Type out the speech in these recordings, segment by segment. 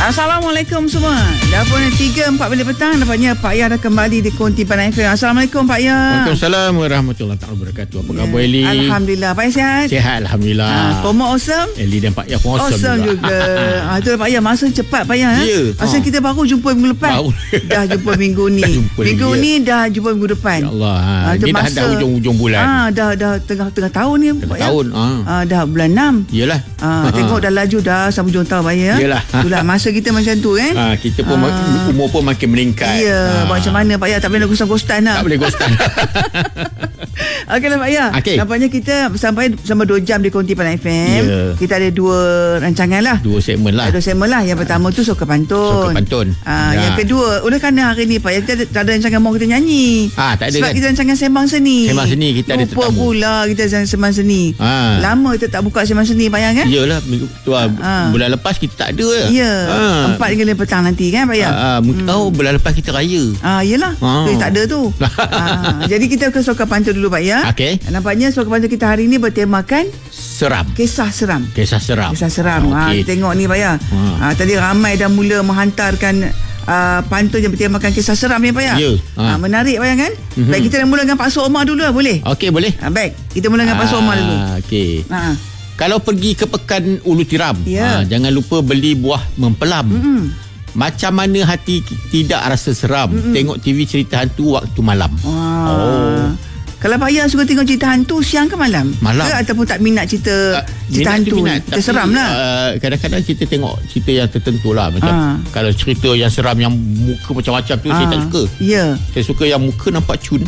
Assalamualaikum semua. Dah pun 3-4 petang. Nampaknya Pak Yah dah kembali di Konti Panai FM. Assalamualaikum Pak Yah. Waalaikumsalam warahmatullahi wabarakatuh. Apa khabar Eli? Alhamdulillah. Pak Yah sihat? Sihat Alhamdulillah. Promo awesome? Eli dan Pak Yah pun awesome juga. Itulah Pak Yah. Masa cepat Pak Yah. Ya. Masa kita baru jumpa minggu lepas. Dah jumpa minggu ni. Minggu ni dah jumpa minggu depan. Ya Allah. Dia dah hujung-hujung bulan. Dah tengah tahun ni Pak Yah. Tahun. Dah bulan 6. Yalah. Tengok dah laju dah sampai hujung tahun Pak Yah. Yalah. Itulah masa kita macam tu kan. Kita pun umur pun makin meningkat. Ya, macam mana Pak Yah? Tak boleh nak gostan-gostan lah. Tak boleh gostan. Okeylah Pak Yah. Okay. Nampaknya kita sampai 2 jam di Konti Panai FM. Yeah. Kita ada 2 rancangan lah. 2 segmen lah. 2 segmen lah. Yang pertama tu Soka Pantun. Soka Pantun. Yang kedua, oleh kerana hari ni Pak Yah kita tak ada rancangan mau kita nyanyi. Tak ada. Sebab kan? kita rancangan Sembang Seni. Sembang Seni kita ada tetamu. Lupa pula kita Sembang Seni. Lama kita tak buka Sembang Seni Pak Yah kan? Yalah. Bulan lepas kita tak ada. Ya. 4 hingga 5 petang nanti kan Pak Yah? Bulan lepas kita raya. Yelah. Tak ada tu. Jadi kita ke Soka Pantun dulu Pak Yah. Okey. Nampaknya Soka Pantun kita hari ni bertemakan seram. Kisah seram. Kisah seram. Kisah seram. Okay. Kita tengok ni Pak Yah. Tadi ramai dah mula menghantarkan pantun yang bertemakan kisah seram ni Pak Yah. Ya. Menarik Pak Yah kan? Baik, kita mula dengan Pak Suomar dulu lah, boleh? Okey, boleh. Baik, kita mula dengan Pak Suomar dulu. Okey. Kalau pergi ke Pekan Ulu Tiram, jangan lupa beli buah mempelam. Macam mana hati tidak rasa seram tengok TV cerita hantu waktu malam. Kalau Pak Yah suka tengok cerita hantu siang ke malam? Malam. Ke ataupun tak minat cerita hantu? Cerita seram lah. Kadang-kadang kita tengok cerita yang tertentu lah. Macam kalau cerita yang seram yang muka macam-macam tu saya tak suka. Ya. Saya suka yang muka nampak cun.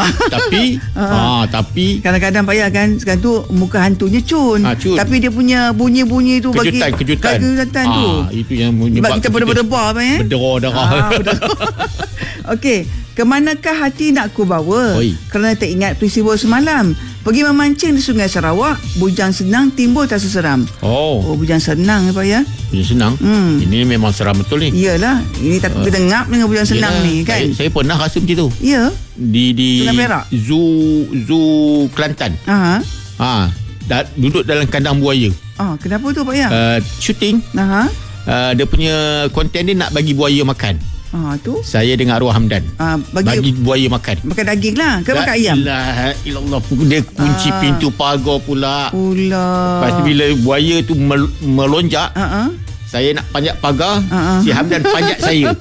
Tapi kadang-kadang Pak Yah kan sekarang tu muka hantunya cun. Tapi dia punya bunyi-bunyi tu kejutan tu. Itu yang sebab kita berdebar-debar Pak Yah. Berderah-derah. Okey, kemanakah hati nak ku bawa? Kerana teringat peristiwa semalam. Pergi memancing di Sungai Sarawak, bujang senang timbul tak seseram. Bujang senang Pak Yah. Bujang senang? Ini memang seram betul ni. Iyalah, ini takut kita ngap dengan bujang senang ni kan. Saya pernah rasa macam tu. Ya. Di Zoo Kelantan. Duduk dalam kandang buaya. Kenapa tu Pak Yah? Shooting. Dia punya konten dia nak bagi buaya makan. Tu saya dengan arwah Hamdan bagi buaya makan daging lah ke makan ayam. La ilallah, dia kunci pintu pagar pula. Lepas tu bila buaya tu melonjak, saya nak panjat pagar, si Hamdan panjat saya.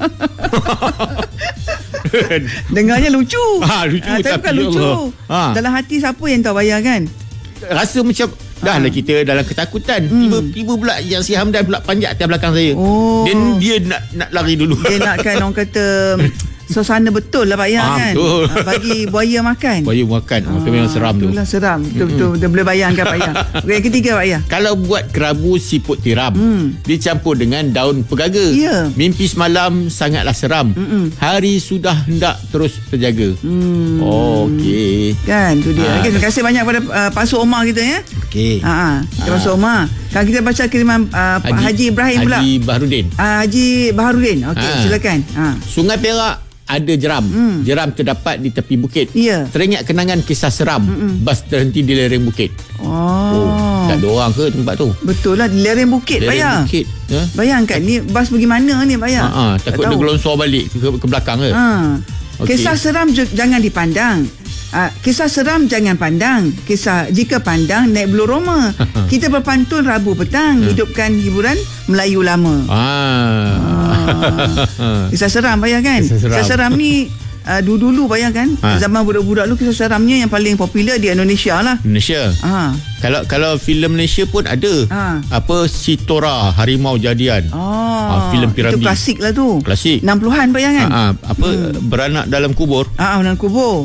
Dengarnya lucu. Lucu tapi bukan lucu. Dalam hati siapa yang tahu Pak Yah kan? Rasa macam dah lah kita dalam ketakutan. Tiba-tiba pula yang si Hamdan pula panjat atas belakang saya. Dan dia nak lari dulu. Dia nakkan orang kata suasana betul lah Pak Yah kan. Bagi buaya makan. Buaya makan. Itu memang seram tu. Itulah seram. Betul-betul dia boleh bayangkan Pak Yah. Okay, yang ketiga Pak Yah. Kalau buat kerabu siput tiram dicampur dengan daun pegaga. Mimpi semalam sangatlah seram. Hari sudah hendak terus terjaga. Okey. Kan tu dia. Okay, terima kasih banyak pada Pak Suomar kita ya. Okey. Pak Suomar. Kan kita baca kiriman Pak Haji Ibrahim pula. Haji Baharudin. Haji Baharudin. Okey, silakan. Sungai Perak ada jeram. Jeram terdapat di tepi bukit. Teringat kenangan kisah seram. Bas terhenti di lereng bukit. Tak ada orang ke tempat tu? Betul lah, di lereng bukit Pak Yah. Bukit. Bayangkan ni bas pergi mana ni Pak Yah? Takut dia gelongsor balik ke belakang ke? Kisah seram jangan dipandang. Kisah seram jangan pandang. Jika pandang naik bulu roma. Kita berpantun Rabu petang, hidupkan hiburan Melayu lama. Kisah seram Pak Yah kan? Kisah seram ni dulu bayangkan zaman budak-budak dulu kisah seramnya yang paling popular di Indonesia lah. Indonesia. Kalau filem Malaysia pun ada. Apa Si Tora Harimau Jadian. Filem Piramidi. Itu klasik lah tu. Klasik. 60-an Pak Yah kan? Beranak dalam kubur. Dalam kubur.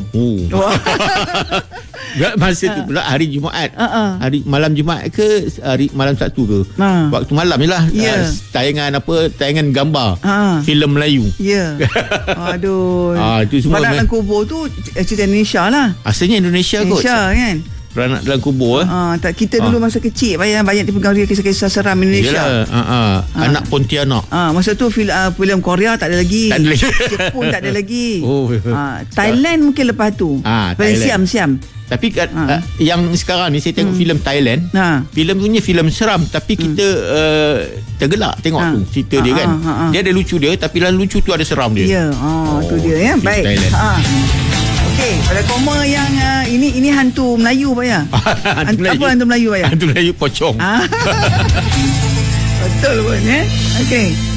Masa tu pula hari Jumaat. Hari malam Jumaat ke hari malam Sabtu ke? Waktu malam je lah. Tayangan gambar. Filem Melayu. Aduh. Itu semua dalam kubur tu cerita Indonesia lah. Asalnya Indonesia kot. Indonesia kan. Beranak dalam kubur. Kita dulu masa kecil banyak dipegang kisah-kisah seram Indonesia. Anak Pontianak. Masa tu filem Korea tak ada lagi. Jepun tak ada lagi. Thailand mungkin lepas tu. Siam. Tapi yang sekarang ni saya tengok filem Thailand. Filem tu ni filem seram tapi kita tergelak tengok tu cerita dia kan. Dia ada lucu dia tapi dalam lucu tu ada seram dia. Ya. Tu dia ya. Baik. Okey, pada koma yang ini hantu Melayu Pak ya. Apa hantu Melayu Pak ya? Hantu Melayu pocong. Betul pun ya. Okey.